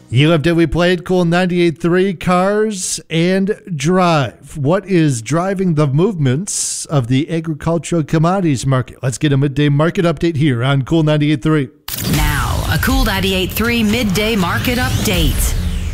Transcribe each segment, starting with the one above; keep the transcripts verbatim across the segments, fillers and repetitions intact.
You have we played Cool ninety-eight point three Cars and Drive. What is driving the movements of the agricultural commodities market? Let's get a midday market update here on Cool ninety-eight point three. Now, a Cool ninety-eight point three midday market update.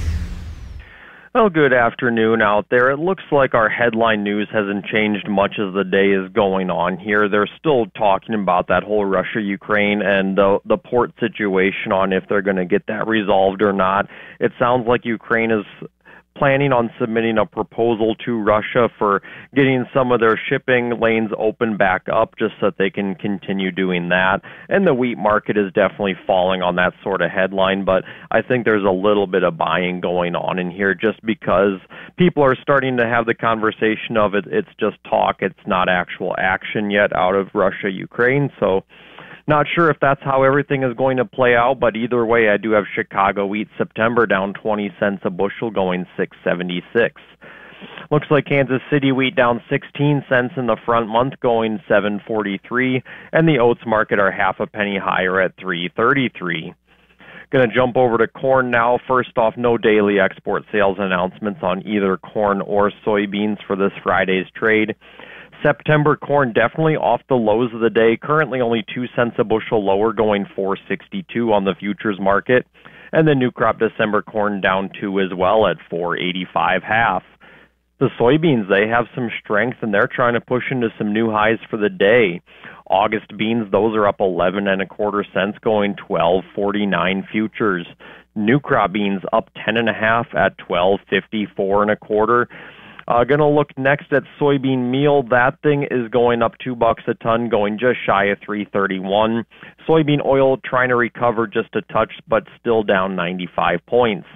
Well, good afternoon out there. It looks like our headline news hasn't changed much as the day is going on here. They're still talking about that whole Russia-Ukraine and the, the port situation on if they're going to get that resolved or not. It sounds like Ukraine is planning on submitting a proposal to Russia for getting some of their shipping lanes open back up just so that they can continue doing that. And the wheat market is definitely falling on that sort of headline, but I think there's a little bit of buying going on in here just because people are starting to have the conversation of it. It's just talk. It's not actual action yet out of Russia, Ukraine. So not sure if that's how everything is going to play out, but either way, I do have Chicago wheat September down twenty cents a bushel, going six seventy-six. Looks like Kansas City wheat down sixteen cents in the front month, going seven forty-three, and the oats market are half a penny higher at three thirty-three. Going to jump over to corn now. First off, no daily export sales announcements on either corn or soybeans for this Friday's trade. September corn definitely off the lows of the day, currently only two cents a bushel lower, going four sixty-two on the futures market. And the new crop December corn down two as well at four eighty-five half. The soybeans, they have some strength and they're trying to push into some new highs for the day. August beans, those are up eleven and a quarter cents, going twelve forty-nine futures. New crop beans up ten and a half at twelve fifty-four and a quarter. Uh, going to look next at soybean meal. That thing is going up two bucks a ton, going just shy of three thirty-one. Soybean oil trying to recover just a touch, but still down ninety-five points.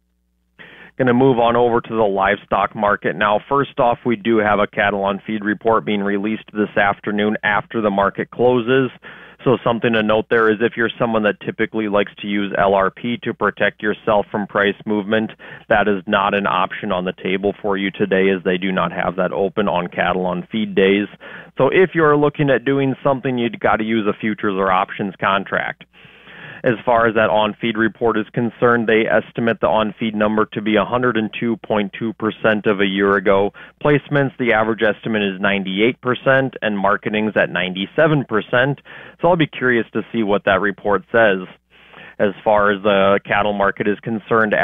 Going to move on over to the livestock market now. First off, we do have a cattle on feed report being released this afternoon after the market closes. So something to note there is if you're someone that typically likes to use L R P to protect yourself from price movement, that is not an option on the table for you today, as they do not have that open on cattle on feed days. So if you're looking at doing something, you've got to use a futures or options contract. As far as that on-feed report is concerned, they estimate the on-feed number to be one hundred two point two percent of a year ago. Placements, the average estimate is ninety-eight percent, and marketing's at ninety-seven percent. So I'll be curious to see what that report says. As far as the cattle market is concerned,